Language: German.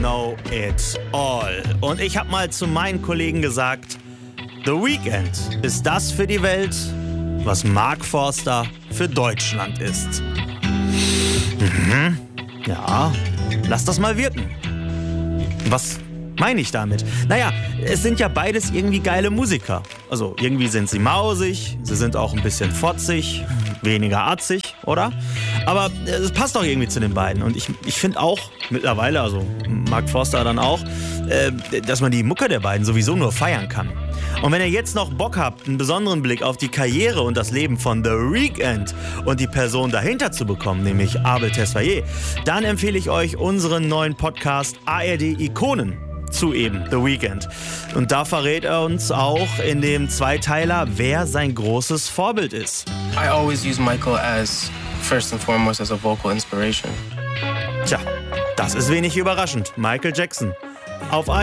know it all. Und ich habe mal zu meinen Kollegen gesagt, The Weeknd ist das für die Welt, was Mark Forster für Deutschland ist. Ja, lass das mal wirken. Was meine ich damit? Naja, es sind ja beides irgendwie geile Musiker. Also irgendwie sind sie mausig, sie sind auch ein bisschen fotzig, weniger atzig, oder? Aber es passt doch irgendwie zu den beiden. Und ich finde auch mittlerweile, also Mark Forster dann auch, dass man die Mucke der beiden sowieso nur feiern kann. Und wenn ihr jetzt noch Bock habt, einen besonderen Blick auf die Karriere und das Leben von The Weeknd und die Person dahinter zu bekommen, nämlich Abel Tesfaye, dann empfehle ich euch unseren neuen Podcast ARD Ikonen zu eben The Weeknd. Und da verrät er uns auch in dem Zweiteiler, wer sein großes Vorbild ist. I always use Michael as first and foremost as a vocal inspiration. Tja, das ist wenig überraschend. Michael Jackson. Auf